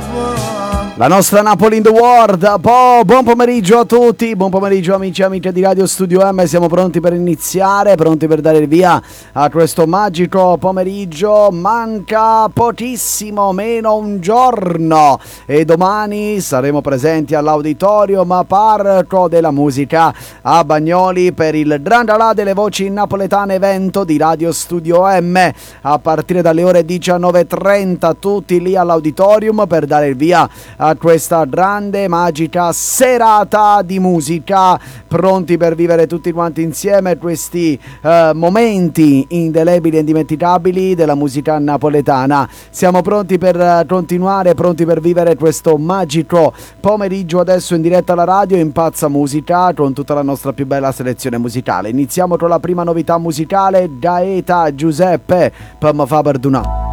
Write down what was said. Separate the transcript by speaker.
Speaker 1: La nostra Napoli in the world. Buon pomeriggio a tutti, buon pomeriggio amici e amiche di Radio Studio M. Siamo pronti per iniziare, pronti per dare il via a questo magico pomeriggio. Manca pochissimo, meno un giorno, e domani saremo presenti all'Auditorium a Parco della Musica a Bagnoli per il Drandalà delle voci napoletane, evento di Radio Studio M, a partire dalle ore 19:30, tutti lì all'Auditorium per dare il via a questa grande, magica serata di musica, pronti per vivere tutti quanti insieme questi momenti indelebili e indimenticabili della musica napoletana. Siamo pronti per continuare, pronti per vivere questo magico pomeriggio adesso in diretta alla radio in Pazza Musica con tutta la nostra più bella selezione musicale. Iniziamo con la prima novità musicale, Gaeta Giuseppe, per me fa perdonare.